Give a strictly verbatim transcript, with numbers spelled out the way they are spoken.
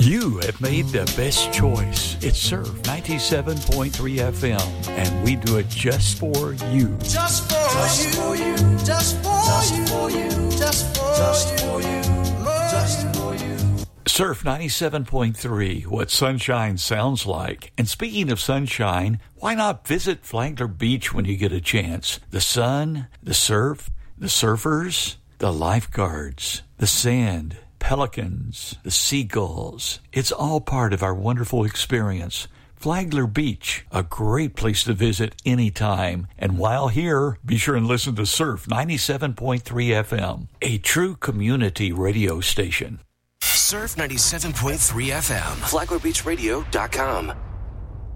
You have made the best choice. It's Surf ninety-seven point three F M, and we do it just for you. Just for just you. For you. Just for just you. For you. Just for just for you. Just for you. Surf ninety-seven point three, what sunshine sounds like. And speaking of sunshine, why not visit Flagler Beach when you get a chance? The sun, the surf, the surfers, the lifeguards, the sand, pelicans, the seagulls. It's all part of our wonderful experience. Flagler Beach, a great place to visit anytime. And while here, be sure and listen to Surf ninety-seven point three F M, a true community radio station. Surf ninety-seven point three F M, Flagler Beach Radio dot com.